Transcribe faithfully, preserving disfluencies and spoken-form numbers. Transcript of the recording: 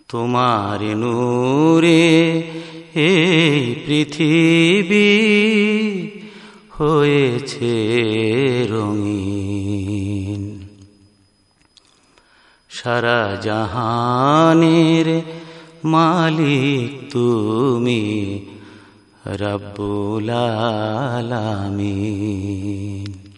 তোমার নূরে এই পৃথিবী হয়েছে রঙিন। সারা জাহানের মালিক তুমি রব্বুল আলামিন।